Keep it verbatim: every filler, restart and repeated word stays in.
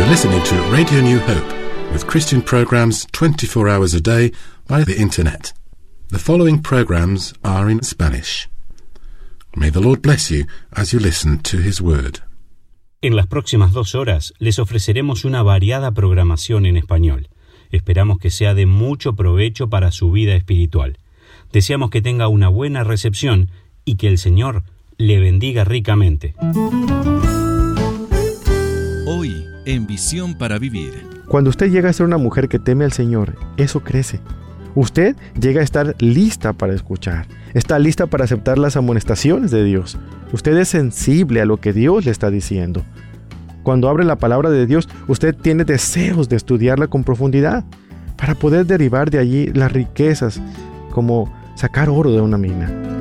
listening to Radio New Hope with Christian programs twenty-four hours a day by the internet. The following programs are in Spanish. May the Lord bless you as you listen to His Word. En las próximas dos horas les ofreceremos una variada programación en español. Esperamos que sea de mucho provecho para su vida espiritual. Deseamos que tenga una buena recepción y que el Señor le bendiga ricamente. Hoy, en Visión para Vivir. Cuando usted llega a ser una mujer que teme al Señor, eso crece. Usted llega a estar lista para escuchar. Está lista para aceptar las amonestaciones de Dios. Usted es sensible a lo que Dios le está diciendo. Cuando abre la palabra de Dios, usted tiene deseos de estudiarla con profundidad para poder derivar de allí las riquezas, como sacar oro de una mina.